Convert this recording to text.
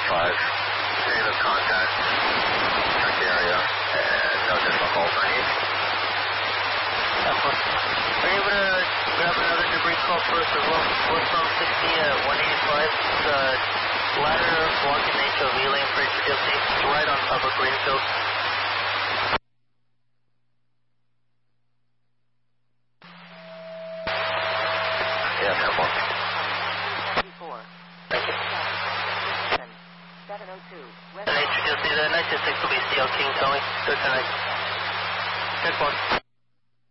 5. Negative contact. Check the area. And no additional calls I need. Are you able to grab another debris call for us as well? Westbound 60 at 185. Ladder blocking the HOV lane for HDLC. It's right on top of Greenfield. Yeah, 10-4. Thank you. 702. And HDLC, the 926 will be CL King calling. Good tonight. 10-4.